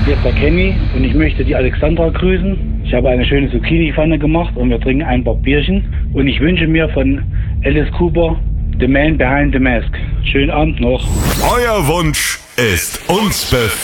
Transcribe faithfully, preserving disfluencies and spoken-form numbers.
Hier ist der Kenny und ich möchte die Alexandra grüßen. Ich habe eine schöne Zucchini-Pfanne gemacht und wir trinken ein paar Bierchen. Und ich wünsche mir von Alice Cooper The Man Behind the Mask. Schönen Abend noch. Euer Wunsch ist uns befehligt.